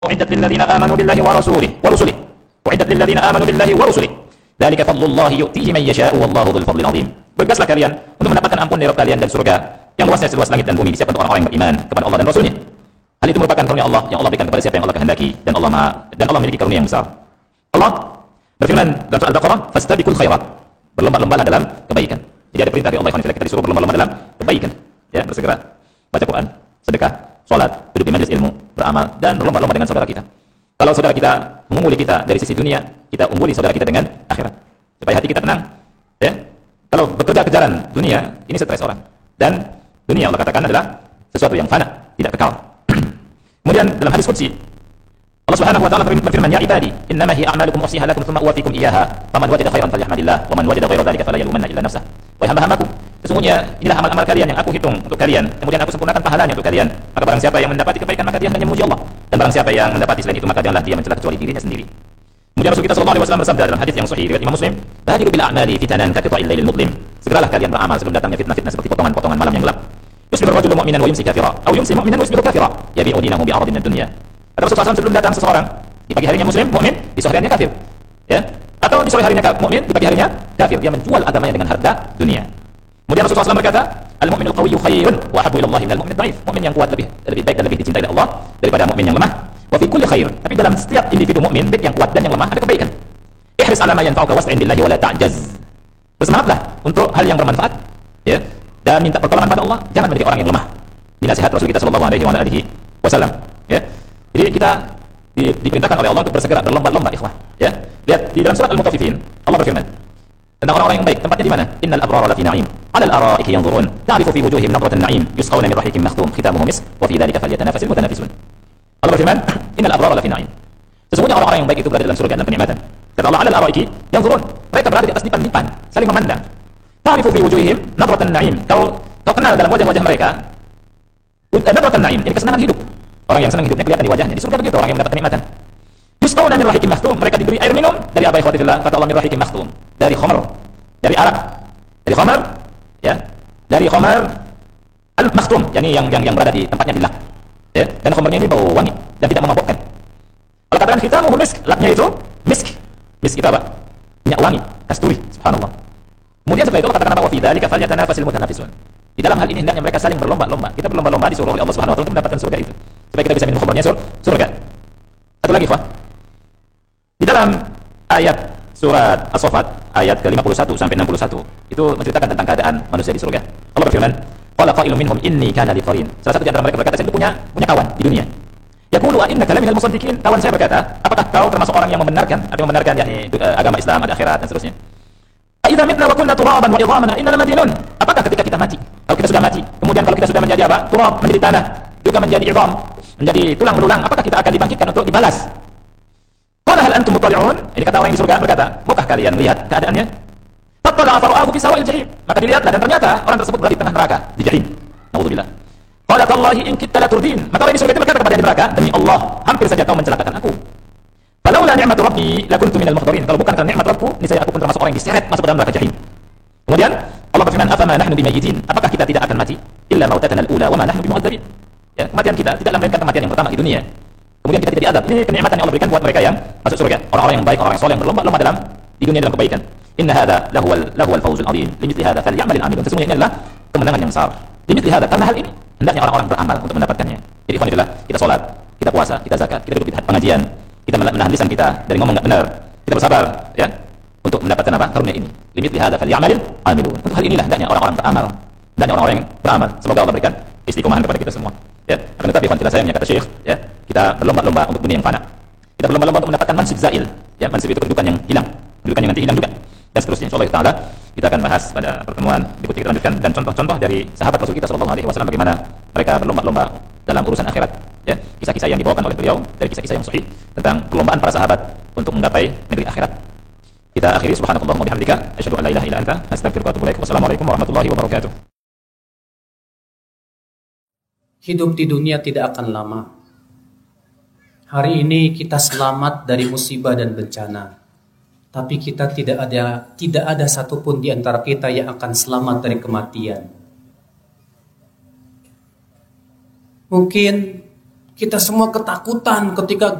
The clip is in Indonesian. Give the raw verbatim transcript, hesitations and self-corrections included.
uiddat lil ladzina amanu billahi wa rasulihi wa rusulihi uiddat lil ladzina amanu billahi wa rusulihi dzalika fadlullahi yu'tihi man yasha'u wallahu dzul fadlil 'adzim. Bergaslah kalian untuk mendapatkan ampun dari Rabb kalian dan surga yang luasnya seluas langit dan bumi, disiapkan untuk orang-orang yang beriman kepada Allah dan Rasulnya. Hal itu merupakan karunia Allah yang Allah berikan kepada siapa yang Allah kehendaki, dan Allah ma dan Allah memiliki karunia yang besar. Allah berfirman dalam surah Al-Baqarah, fastabiqul khairat, berlomba-lombalah dalam kebaikan. Jadi ada perintah dari Allah, kita disuruh berlomba-lomba dalam kebaikan, ya, bersegera baca Quran, sedekah, salat, duduk di majelis ilmu, beramal, dan berlomba-lomba dengan saudara kita. Kalau saudara kita mengungguli kita dari sisi dunia, kita ungguli saudara kita dengan akhirat, supaya hati kita tenang, ya. Kalau bekerja kejaran dunia, ini stres orang, dan dunia Allah katakan adalah sesuatu yang fana, tidak kekal. Kemudian dalam hadis qudsi Allah Subhanahu wa taala berfirman, ya ibadi innama hiya a'malukum usiha lakum thumma uwaffikum iyyaha faman wajada khairan falyahmadillah wa man wajada ghayra dhalika fala yalumanna illa nafsah. Wahai hamba-hambaku, sesungguhnya inilah amal-amal kalian yang aku hitung untuk kalian, kemudian aku sempurnakan pahalanya untuk kalian. Maka barang siapa yang mendapati kebaikan maka dia hendaknya memuji Allah, dan barang siapa yang mendapati selain itu maka janganlah dia mencela kecuali dirinya sendiri. Kemudian Rasul kita sallallahu alaihi wasallam bersabda dalam hadis yang sahih riwayat Imam Muslim, badiru bil a'mali fitanan ka qita'il lailil mudlim. Segeralah kalian beramal sebelum datangnya fitnah-fitnah seperti potongan-potongan malam yang gelap. Yusbiru rajulu mu'minan wa yumsi kafira, atau yumsi mu'minan wa yusbiru kafira, yabi'u dinahu bi'aradin ad-dunya. Kata Rasulullah sallallahu alaihi wasallam, sebelum datang seseorang, di pagi harinya muslim, mukmin, di sore harinya kafir. Ya. Atau di sore harinya mukmin, di pagi harinya kafir. Dia menjual agamanya dengan harga dunia. Kemudian Rasulullah sallallahu alaihi wasallam berkata, al-mu'minul qawiyyu khairun wa ahabbu ila Allah minal mu'minid dhaif. Mukmin yang kuat lebih lebih baik dan lebih dicintai oleh Allah daripada mukmin yang lemah. Wa fi kulli khair. Tapi dalam setiap individu mukmin, baik yang kuat dan yang lemah, ada kebaikan. Ihris 'ala ma yanfa'uka wasta'in billahi wa la ta'jaz. Bersemangatlah untuk hal yang bermanfaat, ya, dan minta pertolongan pada Allah, jangan menjadi orang yang lemah. Ini nasihat Rasul kita sallallahu alaihi wasallam, ya. Jadi kita di, diperintahkan oleh Allah untuk bersegera berlomba-lomba, ikhwah, ya. Lihat di dalam surat Al-Mutaffifin, Allah berfirman tentang orang-orang yang baik, tempatnya di mana? Innal abrara lafi na'im, 'ala al-ara'iki yanzurun, ta'rifu fi wujuhihim nadratan na'im, yusqawna min rahiqin makhtum, khitamuhu misk, wa fi dhalika falyatanafasil mutanafisun. Allah berfirman, innal abrara lafi na'im. Sesungguhnya orang-orang yang baik itu berada dalam surga dan kenikmatan. Kata Allah, 'ala al-ara'iki yanzurun, mereka berada di atas dipan-dipan, saling memandang. Ta'rifu fi wujuhihim nadratan na'im, kau kau kenal dalam wajah-wajah mereka nadratan na'im, ini kesenangan hidup. Orang yang senang hidupnya kelihatan di wajahnya. Di surga begitu orang yang mendapat kenikmatan. Yusqawna min rahiqin makhtum, mereka diberi air minum dari apa ikhwatillah, kata Allah, min rahiqin makhtum, dari khamr, dari arak, dari khamr, ya, dari khamr al-makhtum, yakni yang yang yang berada di tempatnya bilah, ya, dan khamrnya ini bau wangi dan tidak memabukkan. Kalau katakan khitamuhu misk, laknya itu misk. Misk itu apa? Minyak wangi, kasturi, subhanallah. Kemudian setelah itu Allah katakan apa? Wa fi dzalika falyatanafasil mutanafisun. Di dalam hal ini hendaknya mereka saling berlomba-lomba. Kita berlomba-lomba disuruh oleh Allah Subhanahu wa taala untuk mendapatkan surga itu, supaya kita bisa minum khamrnya sur surga. Satu lagi, ikhwah. Di dalam ayat surat As-Saffat ayat ke lima puluh satu sampai enam puluh satu itu menceritakan tentang keadaan manusia di surga. Allah berfirman, qala qailun minhum inni kana li qarin. Salah satu di antara mereka berkata, saya itu punya punya kawan di dunia. Yaqulu wa innaka laminal musaddiqin. Kawan saya berkata, apakah kau termasuk orang yang membenarkan atau membenarkan yakni agama Islam, ada akhirat dan seterusnya? Idza mitna wa kunna turaban wa idhaman inna lamadinun. Apakah ketika kita mati, kalau kita sudah mati, kemudian kalau kita sudah menjadi apa? Turab, menjadi tanah, juga menjadi idham, menjadi tulang belulang, apakah kita akan dibangkitkan untuk dibalas? Qala hal antum muttali'un? Ini kata orang yang di surga berkata, maukah kalian melihat keadaannya? Fattala fara'ahu fi sawa'il jahim. Maka dilihatlah dan ternyata orang tersebut berada di tengah neraka, di jahim. Nauzubillah. Qala tallahi in kitta la turdin. Maka orang di surga itu berkata kepada yang di neraka, demi Allah, hampir saja kau mencelakakan aku. Falaula ni'matu rabbi lakuntu minal muhdharin. Kalau bukan karena nikmat Rabbku, niscaya aku pun termasuk orang yang diseret masuk ke dalam neraka jahim. Kemudian Allah berfirman, afama nahnu bimayyitin. Apakah kita tidak akan mati? Illa mautatana al-ula wa ma nahnu bimu'adzabin. Ya, kematian kita tidaklah melainkan kematian yang pertama di dunia. Kemudian kita tidak diadab. Ini kenikmatan yang Allah berikan buat mereka yang masuk surga. Orang-orang yang baik, orang yang soleh yang berlomba-lomba dalam di dunia dalam kebaikan. Inna hadza lahuwal lahuwal fawzul 'adzim. Limithli hadza falyamalil 'amilun. Sesungguhnya ini adalah kemenangan yang besar. Limithli hadza, karena hal ini hendaknya orang-orang beramal untuk mendapatkannya. Jadi ikhwanillah, kita salat, kita puasa, kita zakat, kita duduk di pengajian, kita menahan lisan kita dari ngomong enggak benar. Kita bersabar, ya, untuk mendapatkan apa? Karunia ini. Limithli hadza falyamalil 'amilun. Untuk hal inilah hendaknya orang-orang beramal. Hendaknya orang-orang yang beramal. Semoga Allah berikan istiqomahan kepada kita semua. Ya, akan tetapi ikhwanillah sayangnya kata Syekh, ya, kita berlomba-lomba untuk dunia yang fana. Kita berlomba-lomba untuk mendapatkan mansib zail, ya, mansib itu kedudukan yang hilang, kedudukan yang nanti hilang juga, dan seterusnya. Insyaallah taala kita akan bahas pada pertemuan berikutnya, kita lanjutkan dan contoh-contoh dari sahabat Rasul kita sallallahu alaihi wasallam bagaimana mereka berlomba-lomba dalam urusan akhirat, ya, kisah-kisah yang dibawakan oleh beliau dari kisah-kisah yang sahih tentang perlombaan para sahabat untuk menggapai negeri akhirat. Kita akhiri, subhanakallahumma bihamdika asyhadu an la ilaha illa anta astaghfiruka wa atubu ilaik. Wassalamualaikum warahmatullahi wabarakatuh. Hidup di dunia tidak akan lama. Hari ini kita selamat dari musibah dan bencana, tapi kita tidak ada tidak ada satupun di antara kita yang akan selamat dari kematian. Mungkin Kita semua ketakutan ketika